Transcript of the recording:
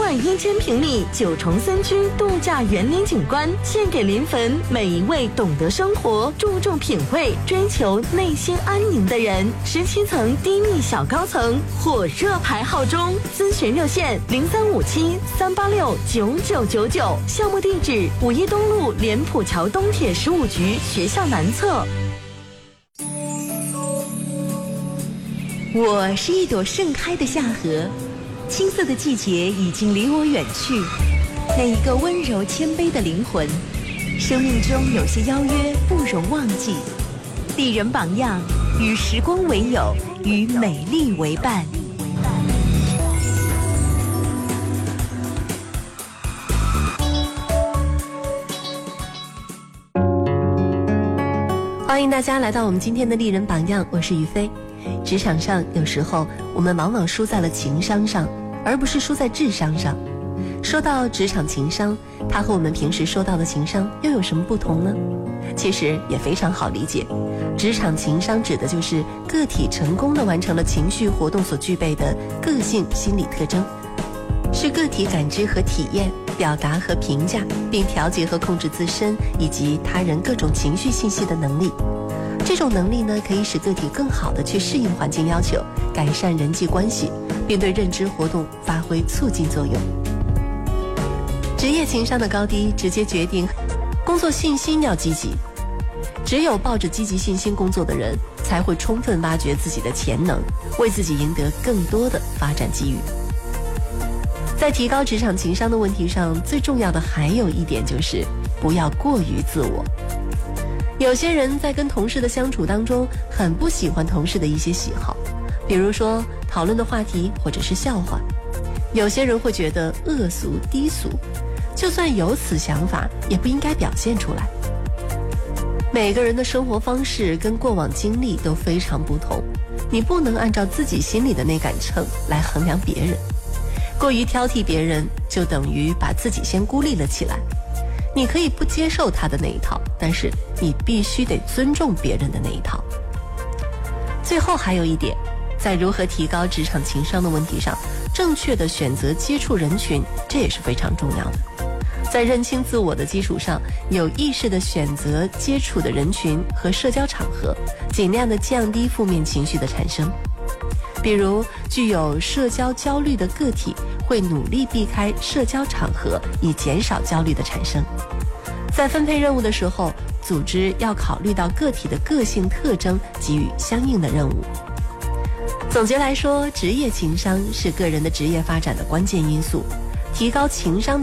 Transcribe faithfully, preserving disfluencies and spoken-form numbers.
万一千平米九重森区度假园林景观，献给临汾每一位懂得生活、注重品味、追求内心安宁的人。十七层低密小高层，火热排号中。咨询热线零三五七三八六九九九九，项目地址五一东路莲浦桥东铁十五局学校南侧。 我是一朵盛开的夏荷，青涩的季节已经离我远去。那一个温柔谦卑的灵魂，生命中有些邀约不容忘记。丽人榜样，与时光为友，与美丽为伴。欢迎大家来到我们今天的丽人榜样，我是于飞。职场上有时候我们往往输在了情商上，而不是输在智商上。说到职场情商，它和我们平时说到的情商又有什么不同呢？其实也非常好理解，职场情商指的就是个体成功地完成了情绪活动所具备的个性心理特征，是个体感知和体验、表达和评价，并调节和控制自身以及他人各种情绪信息的能力。这种能力呢，可以使个体更好地去适应环境要求，改善人际关系，并对认知活动发挥促进作用。职业情商的高低直接决定工作信心要积极，只有抱着积极信心工作的人，才会充分挖掘自己的潜能，为自己赢得更多的发展机遇。在提高职场情商的问题上，最重要的还有一点就是不要过于自我。有些人在跟同事的相处当中，很不喜欢同事的一些喜好，比如说讨论的话题或者是笑话。有些人会觉得恶俗低俗，就算有此想法，也不应该表现出来。每个人的生活方式跟过往经历都非常不同，你不能按照自己心里的那杆秤来衡量别人。过于挑剔别人，就等于把自己先孤立了起来。你可以不接受他的那一套，但是你必须得尊重别人的那一套。最后还有一点，在如何提高职场情商的问题上，正确的选择接触人群，这也是非常重要的。在认清自我的基础上，有意识地选择接触的人群和社交场合，尽量地降低负面情绪的产生。比如具有社交焦虑的个体会努力避开社交场合，以减少焦虑的产生。在分配任务的时候，组织要考虑到个体的个性特征，给予相应的任务。总结来说，职业情商是个人的职业发展的关键因素，提高情商的